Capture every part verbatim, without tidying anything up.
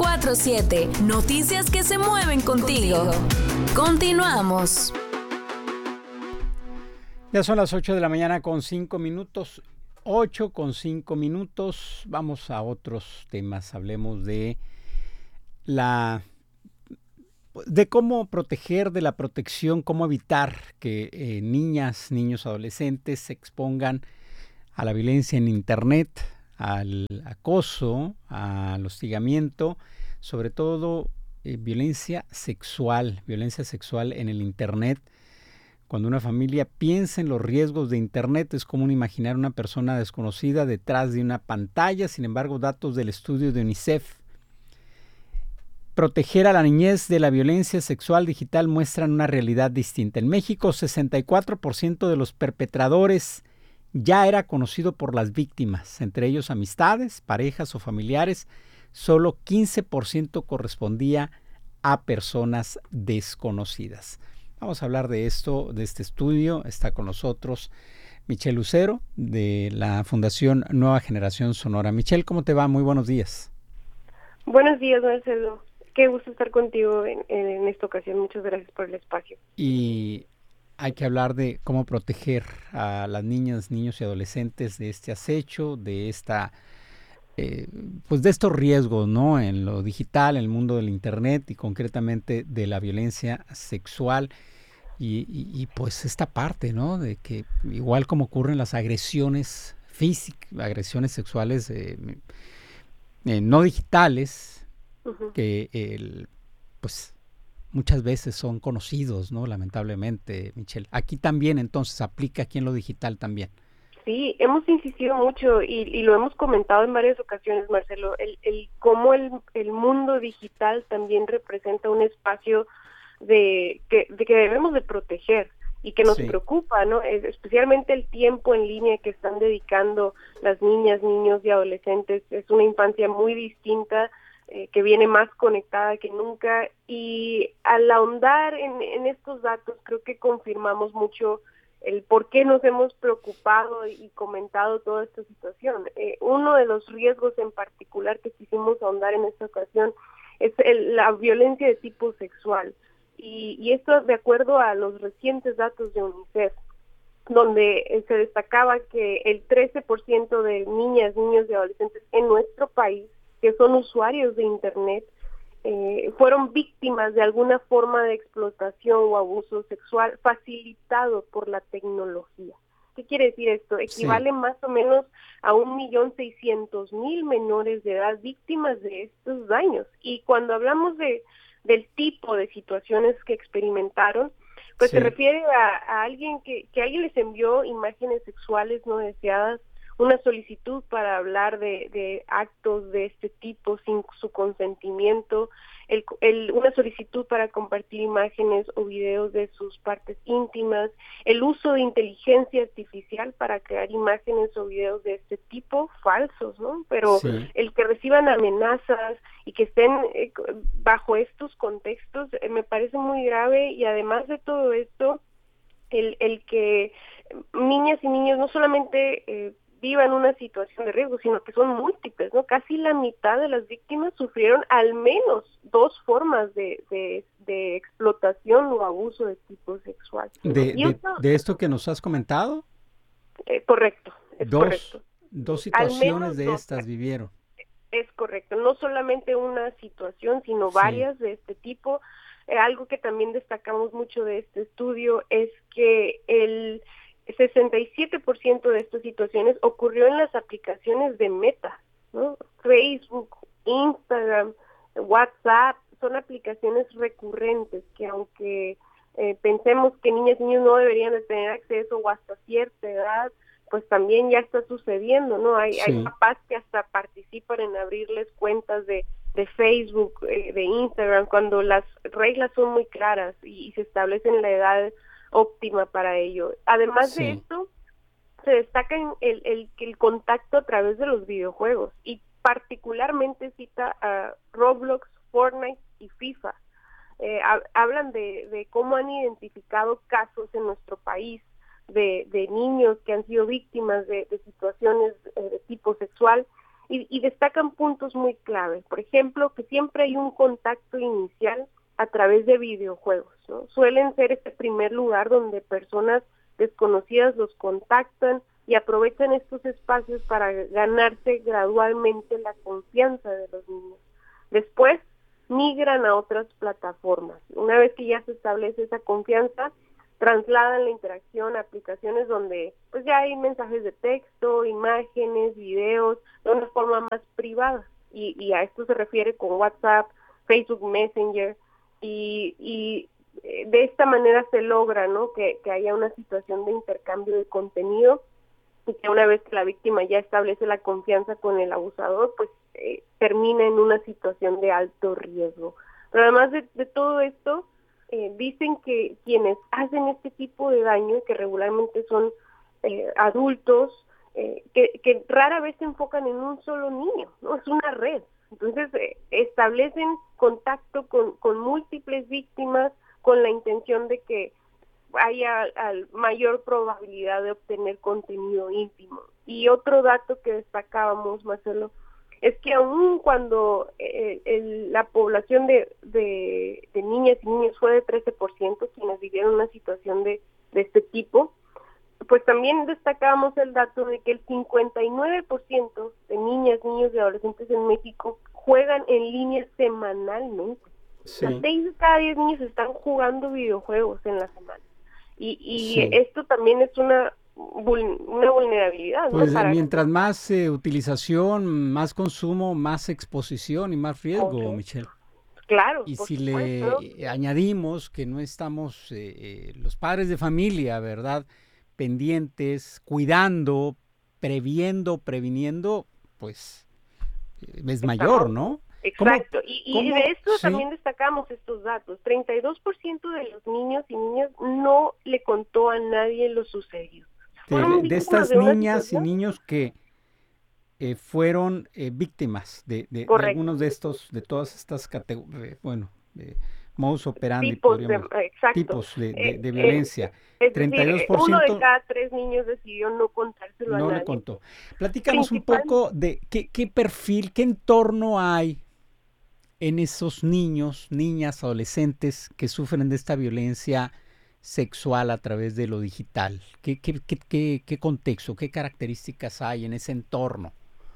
veinticuatro siete. Noticias que se mueven contigo. Continuamos. Ya son las ocho de la mañana con cinco minutos. ocho con cinco minutos. Vamos a otros temas. Hablemos de la de cómo proteger, de la protección, cómo evitar que eh, niñas, niños, adolescentes se expongan a la violencia en Internet, al acoso, al hostigamiento, sobre todo eh, violencia sexual, violencia sexual en el Internet. Cuando una familia piensa en los riesgos de Internet, es común imaginar una persona desconocida detrás de una pantalla. Sin embargo, datos del estudio de UNICEF, proteger a la niñez de la violencia sexual digital, muestran una realidad distinta. En México, sesenta y cuatro por ciento de los perpetradores ya era conocido por las víctimas, entre ellos amistades, parejas o familiares. Solo quince por ciento correspondía a personas desconocidas. Vamos a hablar de esto, de este estudio. Está con nosotros Michelle Lucero, de la Fundación Nueva Generación Sonora. Michelle, ¿cómo te va? Muy buenos días. Buenos días, Marcelo. Qué gusto estar contigo en, en esta ocasión. Muchas gracias por el espacio. Y hay que hablar de cómo proteger a las niñas, niños y adolescentes de este acecho, de esta, eh, pues de estos riesgos, ¿no? En lo digital, en el mundo del Internet y concretamente de la violencia sexual. Y, y, y pues esta parte, ¿no? De que igual como ocurren las agresiones físicas, agresiones sexuales eh, eh, no digitales, uh-huh. que el, pues muchas veces son conocidos, ¿no? Lamentablemente, Michelle. Aquí también entonces aplica aquí en lo digital también. Sí, hemos insistido mucho y, y lo hemos comentado en varias ocasiones, Marcelo, el, el cómo el, el mundo digital también representa un espacio de que, de que debemos de proteger y que nos sí. preocupa, ¿no? Es, especialmente el tiempo en línea que están dedicando las niñas, niños y adolescentes. Es una infancia muy distinta, eh, que viene más conectada que nunca, y al ahondar en, en estos datos creo que confirmamos mucho el por qué nos hemos preocupado y comentado toda esta situación. Eh, uno de los riesgos en particular que quisimos ahondar en esta ocasión es el, la violencia de tipo sexual. Y, y esto de acuerdo a los recientes datos de UNICEF, donde se destacaba que el trece por ciento de niñas, niños y adolescentes en nuestro país, que son usuarios de Internet, eh, fueron víctimas de alguna forma de explotación o abuso sexual facilitado por la tecnología. ¿Qué quiere decir esto? Equivale sí. más o menos a un millón seiscientos mil menores de edad víctimas de estos daños. Y cuando hablamos de del tipo de situaciones que experimentaron, pues sí. se refiere a, a alguien que, que alguien les envió imágenes sexuales no deseadas, una solicitud para hablar de, de actos de este tipo sin su consentimiento, el, el, una solicitud para compartir imágenes o videos de sus partes íntimas, el uso de inteligencia artificial para crear imágenes o videos de este tipo falsos, ¿no? Pero sí. el que reciban amenazas y que estén eh, bajo estos contextos eh, me parece muy grave. Y además de todo esto, el, el que niñas y niños no solamente eh, vivan una situación de riesgo, sino que son múltiples, ¿no? Casi la mitad de las víctimas sufrieron al menos dos formas de, de, de explotación o abuso de tipo sexual. ¿De, de, esto, ¿De esto que nos has comentado? Eh, correcto, es dos, correcto. Dos situaciones de dos, estas vivieron. Es correcto, no solamente una situación, sino sí. varias de este tipo. Eh, algo que también destacamos mucho de este estudio es que el sesenta y siete por ciento de estas situaciones ocurrió en las aplicaciones de Meta, ¿no? Facebook, Instagram, WhatsApp, son aplicaciones recurrentes que aunque eh, pensemos que niñas y niños no deberían de tener acceso o hasta cierta edad, pues también ya está sucediendo, ¿no? Hay, sí. hay papás que hasta participan en abrirles cuentas de, de Facebook, eh, de Instagram, cuando las reglas son muy claras y, y se establecen la edad óptima para ello. Además sí. de esto, se destaca en el, el, el contacto a través de los videojuegos, y particularmente cita a Roblox, Fortnite y FIFA. Eh, ha, hablan de, de cómo han identificado casos en nuestro país de, de niños que han sido víctimas de, de situaciones eh, de tipo sexual, y, y destacan puntos muy claves. Por ejemplo, que siempre hay un contacto inicial a través de videojuegos, ¿no? Suelen ser este primer lugar donde personas desconocidas los contactan y aprovechan estos espacios para ganarse gradualmente la confianza de los niños. Después migran a otras plataformas. Una vez que ya se establece esa confianza, trasladan la interacción a aplicaciones donde pues ya hay mensajes de texto, imágenes, videos, de una forma más privada. Y, y a esto se refiere con WhatsApp, Facebook Messenger, y, y de esta manera se logra, ¿no?, que, que haya una situación de intercambio de contenido, y que una vez que la víctima ya establece la confianza con el abusador, pues eh, termina en una situación de alto riesgo. Pero además de, de todo esto, eh, dicen que quienes hacen este tipo de daño, que regularmente son eh, adultos, eh, que, que rara vez se enfocan en un solo niño, ¿no? Es una red. Entonces eh, establecen contacto con, con múltiples víctimas con la intención de que haya al mayor probabilidad de obtener contenido íntimo. Y otro dato que destacábamos, Marcelo, es que aun cuando eh, el, la población de, de, de niñas y niños fue de trece por ciento quienes vivieron una situación de, de este tipo, pues también destacábamos el dato de que el cincuenta y nueve por ciento de niñas, niños y adolescentes en México juegan en línea semanalmente. Sí. Las seis de cada diez niños están jugando videojuegos en la semana. Y, y Sí. esto también es una, una vulnerabilidad, ¿no? Pues Para mientras más eh, utilización, más consumo, más exposición y más riesgo, Otro. Michelle. Claro, Y por si supuesto. le añadimos que no estamos eh, eh, los padres de familia, ¿verdad?, pendientes, cuidando, previendo, previniendo, pues eh, es mayor, ¿no? Exacto, y, y cómo? de esto Sí. también destacamos estos datos. treinta y dos por ciento de los niños y niñas no le contó a nadie lo sucedido. De, Fueron de víctimas estas de una niñas y situación. niños que eh, fueron eh, víctimas de, de, de Correcto. algunos de estos, de todas estas categorías, bueno, de modus operandi, Tipos de, podríamos, exacto. tipos de, de, Eh, de eh, violencia. es treinta y decir, dos eh, por uno de ciento cada tres niños decidió no contárselo a no nadie. le contó. Platícanos un Principal- poco de qué, qué perfil, qué entorno hay en esos niños, niñas, adolescentes que sufren de esta violencia sexual a través de lo digital. ¿Qué, qué, qué, qué, qué contexto, qué características hay en ese entorno?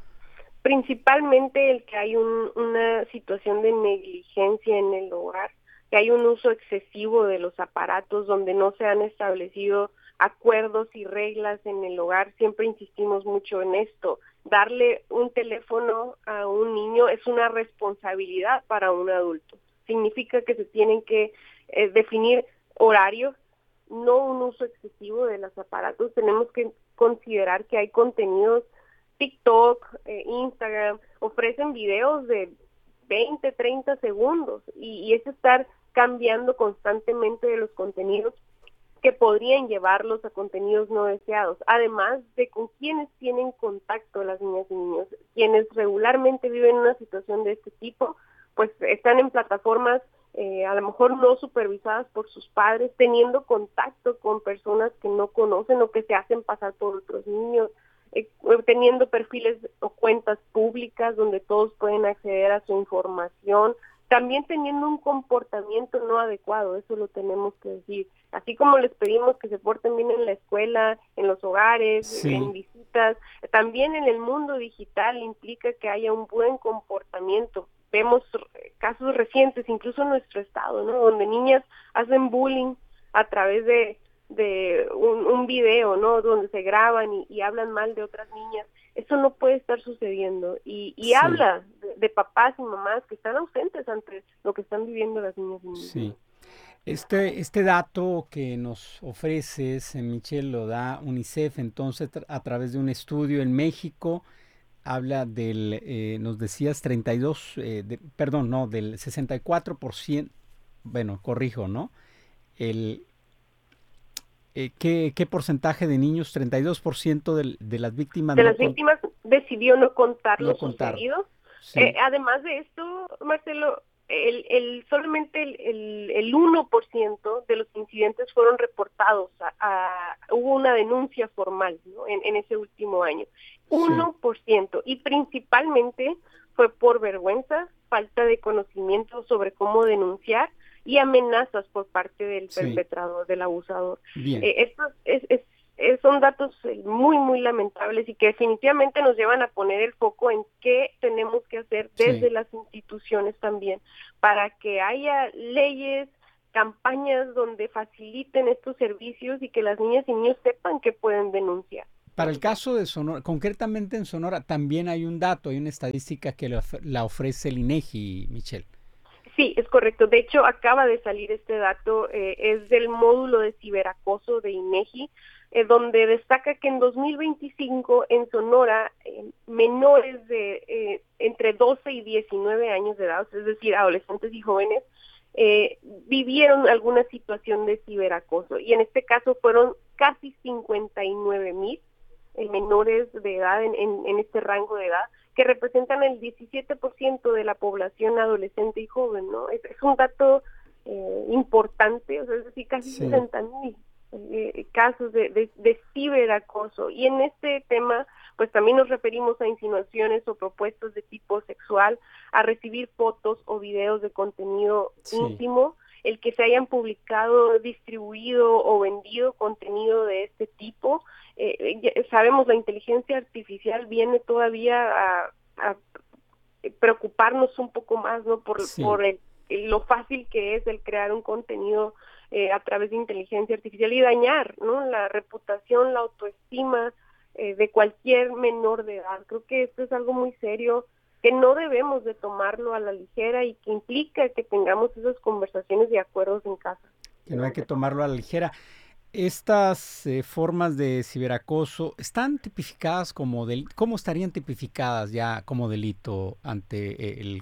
Principalmente el que hay un, una situación de negligencia en el hogar, que hay un uso excesivo de los aparatos donde no se han establecido acuerdos y reglas en el hogar. Siempre insistimos mucho en esto. Darle un teléfono a un niño es una responsabilidad para un adulto. Significa que se tienen que eh, definir horarios, no un uso excesivo de los aparatos. Tenemos que considerar que hay contenidos, TikTok, eh, Instagram, ofrecen videos de veinte, treinta segundos y, y es estar cambiando constantemente de los contenidos que podrían llevarlos a contenidos no deseados, además de con quienes tienen contacto las niñas y niños, quienes regularmente viven una situación de este tipo, pues están en plataformas eh, a lo mejor no supervisadas por sus padres, teniendo contacto con personas que no conocen o que se hacen pasar por otros niños, eh, teniendo perfiles o cuentas públicas donde todos pueden acceder a su información, también teniendo un comportamiento no adecuado, eso lo tenemos que decir. Así como les pedimos que se porten bien en la escuela, en los hogares, Sí. en visitas, también en el mundo digital implica que haya un buen comportamiento. Vemos casos recientes, incluso en nuestro estado, ¿no?, donde niñas hacen bullying a través de, de un, un video, ¿no?, donde se graban y, y hablan mal de otras niñas. Eso no puede estar sucediendo y, y Sí. habla de, de papás y mamás que están ausentes ante lo que están viviendo las niñas y niños. Sí. Este, este dato que nos ofreces, eh, Michelle, lo da UNICEF, entonces a través de un estudio en México, habla del, eh, nos decías, treinta y dos, eh, de, perdón, no, del sesenta y cuatro por ciento, bueno, corrijo, ¿no? El, eh, ¿qué, ¿Qué porcentaje de niños? treinta y dos por ciento de, de las víctimas De no las con- víctimas decidió no contar no lo contaron. sucedido. Sí. Eh, además de esto, Marcelo, el, el solamente el, el, el uno por ciento de los incidentes fueron reportados, a, a, hubo una denuncia formal, ¿no? en, en ese último año, uno por ciento, y principalmente fue por vergüenza, falta de conocimiento sobre cómo denunciar y amenazas por parte del sí. perpetrador, del abusador. Bien. Eh, esto es, es, es, son datos muy, muy lamentables y que definitivamente nos llevan a poner el foco en qué tenemos que hacer desde sí. las instituciones también, para que haya leyes, campañas donde faciliten estos servicios y que las niñas y niños sepan que pueden denunciar. Para el caso de Sonora, concretamente en Sonora, también hay un dato, hay una estadística que la ofrece el INEGI, Michelle. Sí, es correcto. De hecho, acaba de salir este dato, eh, es del módulo de ciberacoso de INEGI, eh, donde destaca que en dos mil veinticinco en Sonora, eh, menores de eh, entre doce y diecinueve años de edad, es decir, adolescentes y jóvenes, eh, vivieron alguna situación de ciberacoso. Y en este caso fueron casi cincuenta y nueve mil menores de edad en, en, en este rango de edad, que representan el diecisiete por ciento de la población adolescente y joven, ¿no? Es, es un dato eh, importante, o sea, es decir, casi sí. sesenta mil eh, casos de, de, de ciberacoso. Y en este tema, pues también nos referimos a insinuaciones o propuestas de tipo sexual, a recibir fotos o videos de contenido sí. íntimo, el que se hayan publicado, distribuido o vendido contenido de este tipo. Eh, sabemos la inteligencia artificial viene todavía a, a preocuparnos un poco más, ¿no? Por, sí. por el, lo fácil que es el crear un contenido eh, a través de inteligencia artificial y dañar, ¿no? La reputación, la autoestima eh, de cualquier menor de edad. Creo que esto es algo muy serio, que no debemos de tomarlo a la ligera y que implica que tengamos esas conversaciones y acuerdos en casa. Que no hay que tomarlo a la ligera. Estas eh, formas de ciberacoso están tipificadas como del, ¿cómo estarían tipificadas ya como delito ante el,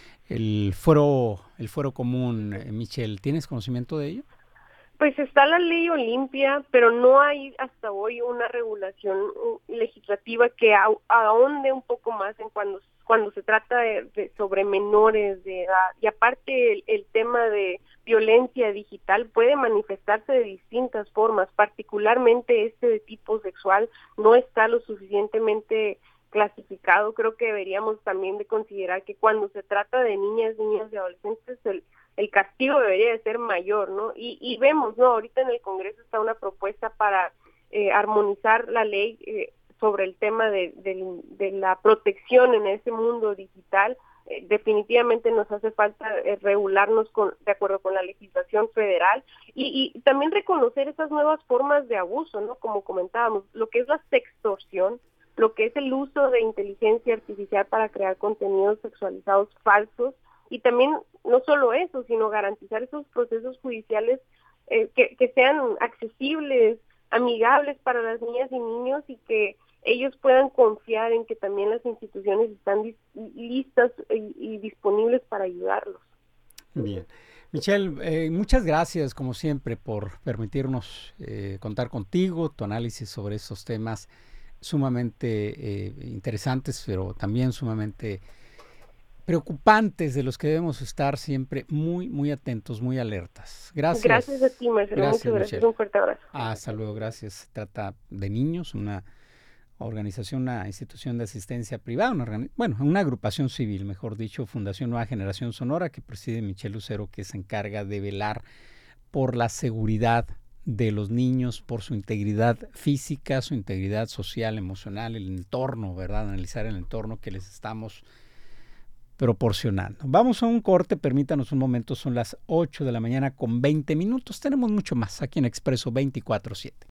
el fuero el fuero común, eh, Michelle? ¿Tienes conocimiento de ello? Pues está la ley Olimpia, pero no hay hasta hoy una regulación legislativa que ahonde un poco más en cuando cuando se trata de, de sobre menores de edad. Y aparte el, el tema de violencia digital puede manifestarse de distintas formas, particularmente este de tipo sexual no está lo suficientemente clasificado. Creo que deberíamos también de considerar que cuando se trata de niñas, niños y adolescentes, el, el castigo debería de ser mayor, ¿no? Y, y vemos, ¿no? Ahorita en el Congreso está una propuesta para eh, armonizar la ley eh, sobre el tema de, de, de la protección en ese mundo digital. Eh, definitivamente nos hace falta eh, regularnos con, de acuerdo con la legislación federal y, y también reconocer esas nuevas formas de abuso, ¿no? Como comentábamos, lo que es la sextorsión, lo que es el uso de inteligencia artificial para crear contenidos sexualizados falsos y también no solo eso, sino garantizar esos procesos judiciales eh, que, que sean accesibles, amigables para las niñas y niños y que ellos puedan confiar en que también las instituciones están dis- listas y, y disponibles para ayudarlos. Bien. Michelle, eh, muchas gracias como siempre por permitirnos eh, contar contigo, tu análisis sobre estos temas sumamente eh, interesantes, pero también sumamente preocupantes, de los que debemos estar siempre muy, muy atentos, muy alertas. Gracias. Gracias a ti, Marcelo. Gracias, muchas gracias. Michelle. Un fuerte abrazo. Hasta luego, gracias. Se trata de niños, una organización, una institución de asistencia privada, una organi- bueno, una agrupación civil, mejor dicho, Fundación Nueva Generación Sonora, que preside Michelle Lucero, que se encarga de velar por la seguridad de los niños, por su integridad física, su integridad social, emocional, el entorno, ¿verdad? Analizar el entorno que les estamos proporcionando. Vamos a un corte, permítanos un momento, son las ocho de la mañana con veinte minutos. Tenemos mucho más aquí en Expreso veinticuatro siete.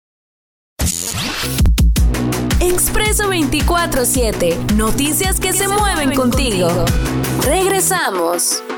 Expreso veinticuatro siete. Noticias que, que se, se mueven contigo. contigo. Regresamos.